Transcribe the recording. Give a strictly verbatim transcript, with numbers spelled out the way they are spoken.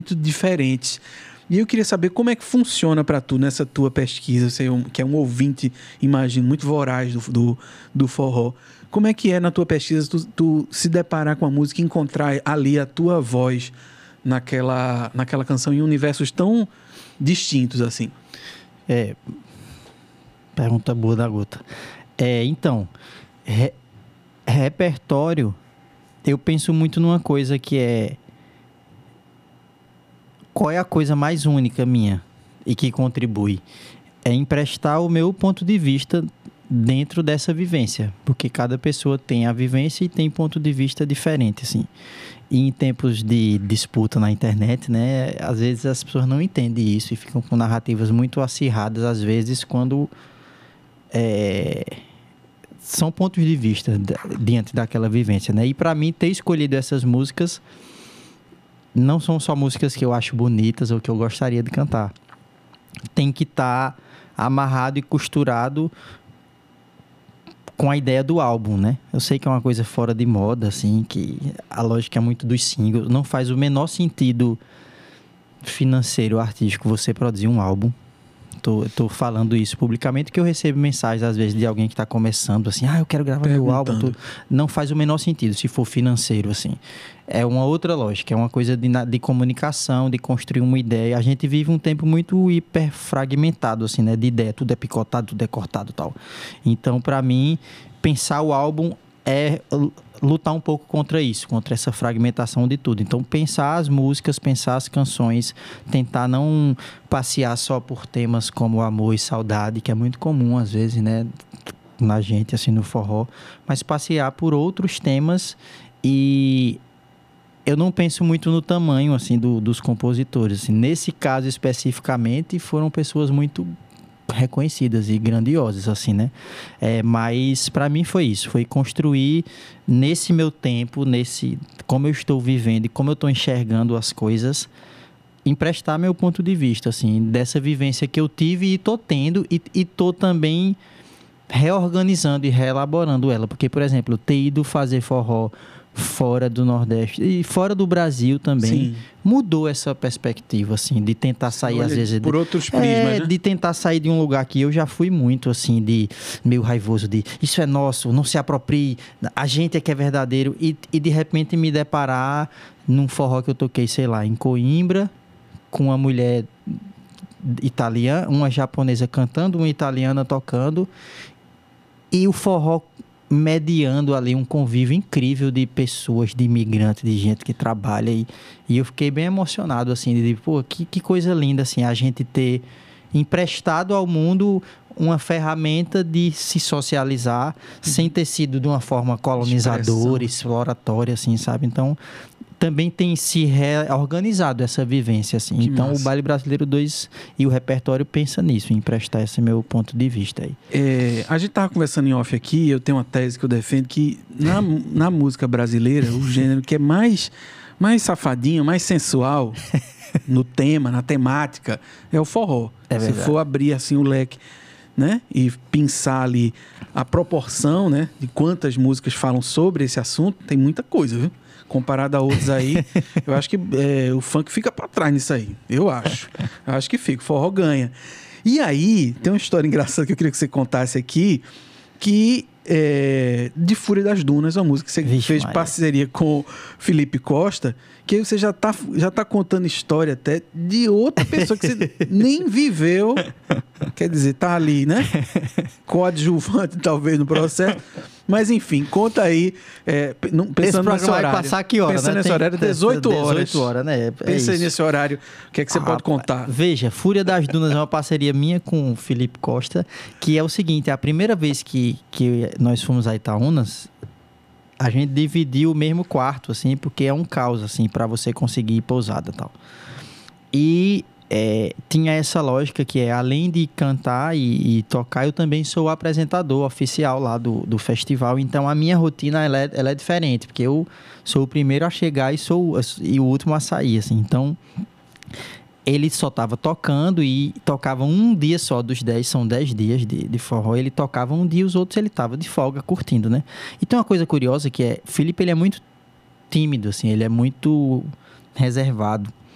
muito diferentes. E eu queria saber como é que funciona para tu nessa tua pesquisa, você é um, que é um ouvinte, imagino, muito voraz do, do, do forró. Como é que é na tua pesquisa tu, tu se deparar com a música e encontrar ali a tua voz naquela, naquela canção em universos tão distintos assim? É, pergunta boa da gota. É, então, re, repertório, eu penso muito numa coisa que é... Qual é a coisa mais única minha e que contribui? É emprestar o meu ponto de vista dentro dessa vivência, porque cada pessoa tem a vivência e tem ponto de vista diferente, assim. E em tempos de disputa na internet, né, às vezes as pessoas não entendem isso e ficam com narrativas muito acirradas, às vezes, quando é, são pontos de vista diante daquela vivência, né? E para mim, ter escolhido essas músicas não são só músicas que eu acho bonitas ou que eu gostaria de cantar. Tem que estar tá amarrado e costurado com a ideia do álbum, né? Eu sei que é uma coisa fora de moda, assim, que a lógica é muito dos singles. Não faz o menor sentido financeiro, artístico, você produzir um álbum. Tô, tô falando isso publicamente, que eu recebo mensagens, às vezes, de alguém que está começando, assim, ah, eu quero gravar meu álbum. Tô... Não faz o menor sentido, se for financeiro, assim. É uma outra lógica, é uma coisa de, de comunicação, de construir uma ideia. A gente vive um tempo muito hiper fragmentado, assim, né? De ideia, tudo é picotado, tudo é cortado e tal. Então, para mim, pensar o álbum é lutar um pouco contra isso, contra essa fragmentação de tudo. Então, pensar as músicas, pensar as canções, tentar não passear só por temas como amor e saudade, que é muito comum, às vezes, né, na gente, assim, no forró, mas passear por outros temas. E eu não penso muito no tamanho, assim, do, dos compositores. Assim, nesse caso, especificamente, foram pessoas muito reconhecidas e grandiosas, assim, né? É, mas para mim foi isso, foi construir nesse meu tempo, nesse como eu estou vivendo e como eu estou enxergando as coisas, emprestar meu ponto de vista, assim, dessa vivência que eu tive e tô tendo e, e tô também reorganizando e reelaborando ela, porque, por exemplo, ter ido fazer forró fora do Nordeste e fora do Brasil também, sim, mudou essa perspectiva, assim, de tentar sair, olha, às vezes... por de, outros prismas, é, né? De tentar sair de um lugar que eu já fui muito, assim, de meio raivoso, de isso é nosso, não se aproprie, a gente é que é verdadeiro, e, e de repente me deparar num forró que eu toquei, sei lá, em Coimbra, com uma mulher italiana, uma japonesa cantando, uma italiana tocando, e o forró mediando ali um convívio incrível de pessoas, de imigrantes, de gente que trabalha. E, e eu fiquei bem emocionado, assim, de, pô, que, que coisa linda, assim, a gente ter emprestado ao mundo uma ferramenta de se socializar, uhum, sem ter sido de uma forma colonizadora, exploratória, assim, sabe? Então, também tem se reorganizado essa vivência, assim. Que então, massa. O Baile Brasileiro dois e o repertório pensa nisso, em emprestar esse meu ponto de vista aí. É, a gente estava conversando em off aqui, eu tenho uma tese que eu defendo que na, na música brasileira, o gênero que é mais, mais safadinho, mais sensual no tema, na temática, é o forró. É Se for abrir assim o leque, né, e pensar ali a proporção, né, de quantas músicas falam sobre esse assunto, tem muita coisa, viu? Comparado a outros aí, eu acho que é, o funk fica pra trás nisso aí. Eu acho. Eu acho que fica. O forró ganha. E aí, tem uma história engraçada que eu queria que você contasse aqui, que é de Fúria das Dunas, uma música que você Vixe, fez Maia. parceria com o Felipe Costa, que aí você já tá, já tá contando história até de outra pessoa que você nem viveu. Quer dizer, tá ali, né? Coadjuvante, talvez, no processo. Mas, enfim, conta aí. É, não, pensando Esse programa vai passar que hora, pensando né? nesse Tem, horário, dezoito horas. dezoito horas, né? É Pensa aí isso. nesse horário. O que é que você ah, pode contar? Veja, Fúria das Dunas é uma parceria minha com o Felipe Costa, que é o seguinte, é a primeira vez que, que nós fomos a Itaúnas, a gente dividiu o mesmo quarto, assim, porque é um caos, assim, para você conseguir ir pousada e tal. E... É, tinha essa lógica que é, além de cantar e, e tocar, eu também sou o apresentador oficial lá do, do festival, então a minha rotina ela é, ela é diferente, porque eu sou o primeiro a chegar e sou e o último a sair, assim. Então ele só estava tocando e tocava um dia só dos dez, são dez dias de, de forró, ele tocava um dia, os outros ele estava de folga curtindo, né? Então uma coisa curiosa que é, Felipe ele é muito tímido, assim, ele é muito reservado.